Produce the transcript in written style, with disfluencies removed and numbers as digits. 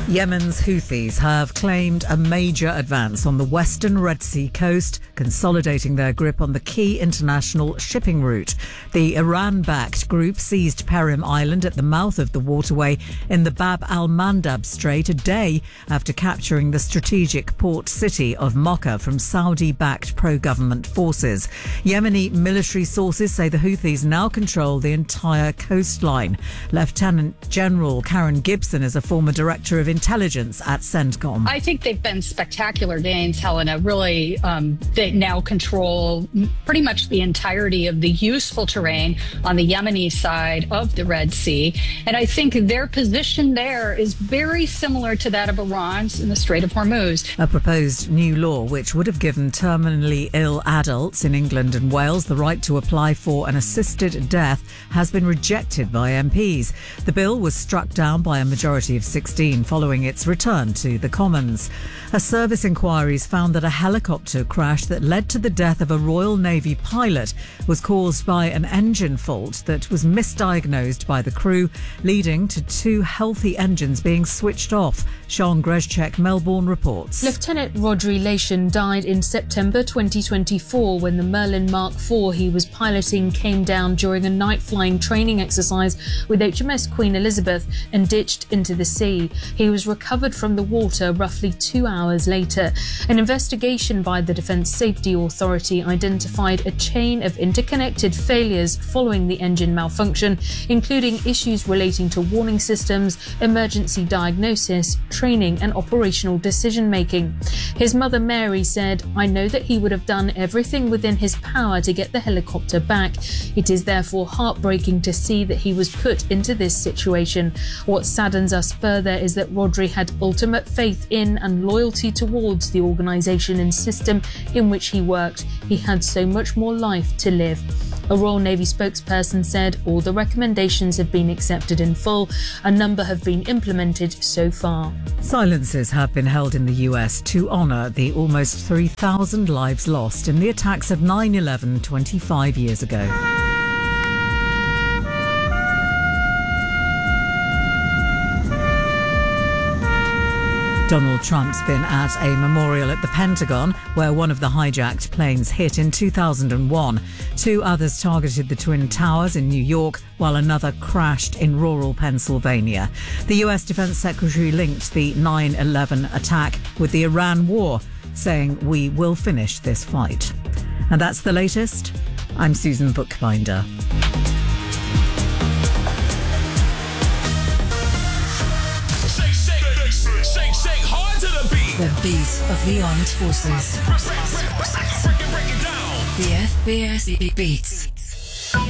Yemen's Houthis have claimed a major advance on the western Red Sea coast, consolidating their grip on the key international shipping route. The Iran-backed group seized Perim Island at the mouth of the waterway in the Bab al-Mandab Strait a day after capturing the strategic port city of Mocha from Saudi-backed pro-government forces. Yemeni military sources say the Houthis now control the entire coastline. Lieutenant General Karen Gibson is a former director of intelligence at CENTCOM. I think they've been spectacular gains, Helena. Really, they now control pretty much the entirety of the useful terrain on the Yemeni side of the Red Sea. And I think their position there is very similar to that of Iran's in the Strait of Hormuz. A proposed new law which would have given terminally ill adults in England and Wales the right to apply for an assisted death has been rejected by MPs. The bill was struck down by a majority of 16 following its return to the Commons. A service inquiry's found that a helicopter crash that led to the death of a Royal Navy pilot was caused by an engine fault that was misdiagnosed by the crew, leading to 2 healthy engines being switched off. Sean Grezchek, Melbourne reports. Lieutenant Rodri Lation died in September 2024 when the Merlin Mark IV he was piloting came down during a night flying training exercise with HMS Queen Elizabeth and ditched into the sea. He was recovered from the water roughly 2 hours later. An investigation by the Defence Safety Authority identified a chain of interconnected failures following the engine malfunction, including issues relating to warning systems, emergency diagnosis, training and operational decision-making. His mother Mary said, "I know that he would have done everything within his power to get the helicopter back. It is therefore heartbreaking to see that he was put into this situation. What saddens us further is that Rodri had ultimate faith in and loyalty towards the organisation and system in which he worked. He had so much more life to live." A Royal Navy spokesperson said all the recommendations have been accepted in full. A number have been implemented so far. Silences have been held in the US to honour the almost 3,000 lives lost in the attacks of 9/11 25 years ago. Donald Trump's been at a memorial at the Pentagon where one of the hijacked planes hit in 2001. 2 others targeted the Twin Towers in New York, while another crashed in rural Pennsylvania. The US Defense Secretary linked the 9/11 attack with the Iran war, saying, "We will finish this fight." And that's the latest. I'm Susan Bookbinder. The beat of the armed forces. The FBS Beats.